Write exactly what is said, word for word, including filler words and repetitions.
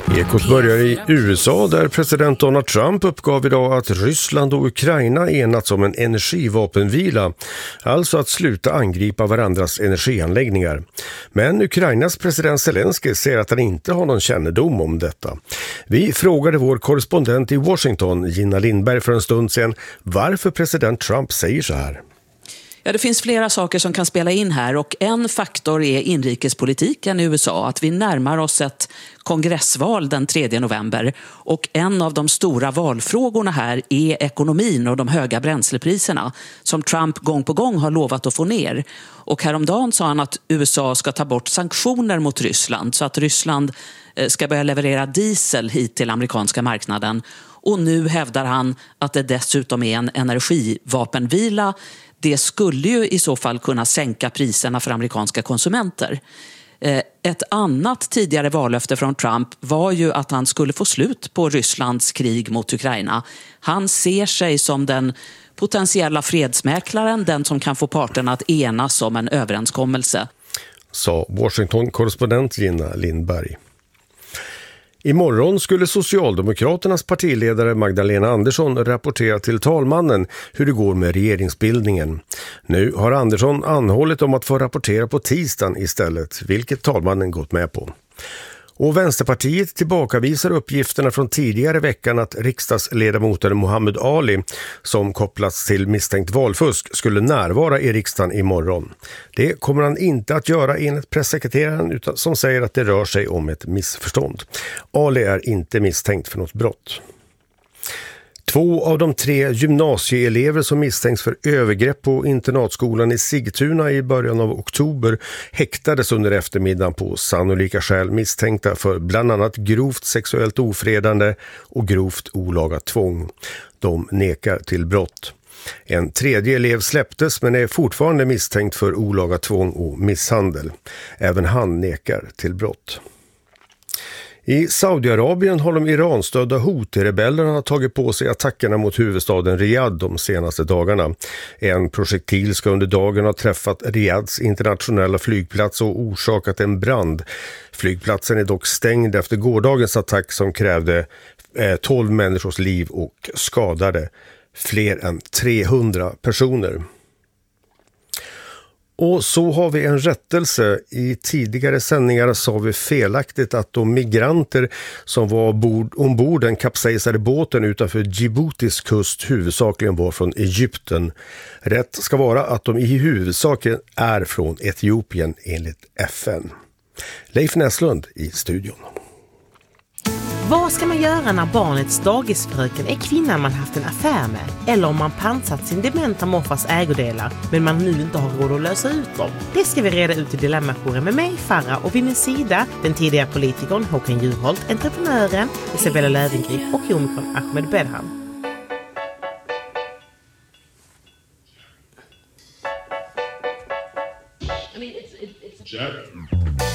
Ekot börjar i U S A där president Donald Trump uppgav idag att Ryssland och Ukraina enats om en energivapenvila, alltså att sluta angripa varandras energianläggningar. Men Ukrainas president Zelensky säger att han inte har någon kännedom om detta. Vi frågade vår korrespondent i Washington, Gina Lindberg, för en stund sedan varför president Trump säger så här. Ja, det finns flera saker som kan spela in här och en faktor är inrikespolitiken i U S A. Att vi närmar oss ett kongressval den tredje november och en av de stora valfrågorna här är ekonomin och de höga bränslepriserna som Trump gång på gång har lovat att få ner. Och häromdagen sa han att U S A ska ta bort sanktioner mot Ryssland så att Ryssland ska börja leverera diesel hit till amerikanska marknaden. Och nu hävdar han att det dessutom är en energivapenvila. Det skulle ju i så fall kunna sänka priserna för amerikanska konsumenter. Ett annat tidigare vallöfte från Trump var ju att han skulle få slut på Rysslands krig mot Ukraina. Han ser sig som den potentiella fredsmäklaren, den som kan få parterna att enas om en överenskommelse. Sa Washington-korrespondent Gina Lindberg. Imorgon skulle Socialdemokraternas partiledare Magdalena Andersson rapportera till talmannen hur det går med regeringsbildningen. Nu har Andersson anhållit om att få rapportera på tisdagen istället, vilket talmannen gått med på. Och Vänsterpartiet tillbakavisar uppgifterna från tidigare veckan att riksdagsledamoten Mohammed Ali, som kopplats till misstänkt valfusk, skulle närvara i riksdagen imorgon. Det kommer han inte att göra enligt pressekreteraren utan som säger att det rör sig om ett missförstånd. Ali är inte misstänkt för något brott. Två av de tre gymnasieelever som misstänks för övergrepp på internatskolan i Sigtuna i början av oktober häktades under eftermiddagen på sannolika skäl misstänkta för bland annat grovt sexuellt ofredande och grovt olaga tvång. De nekar till brott. En tredje elev släpptes men är fortfarande misstänkt för olaga tvång och misshandel. Även han nekar till brott. I Saudiarabien har de Iran-stödda Houthi-rebellerna tagit på sig attackerna mot huvudstaden Riyadh de senaste dagarna. En projektil ska under dagen ha träffat Riyadhs internationella flygplats och orsakat en brand. Flygplatsen är dock stängd efter gårdagens attack som krävde tolv människors liv och skadade fler än trehundra personer. Och så har vi en rättelse. I tidigare sändningar sa vi felaktigt att de migranter som var ombord, ombord den kapsejsade båten utanför Djiboutis kust huvudsakligen var från Egypten. Rätt ska vara att de i huvudsak är från Etiopien enligt F N. Leif Näslund i studion. Vad ska man göra när barnets dagisfröken är kvinnan man haft en affär med? Eller om man pansat sin dementa morfars ägodelar men man nu inte har råd att lösa ut dem? Det ska vi reda ut i Dilemma-jouren med mig, Farah, och vid min sida den tidigare politikern Håkan Juholt, entreprenören Isabella Löwengrip och komikern Ahmed Bedhan. I mean, it's, it's, it's...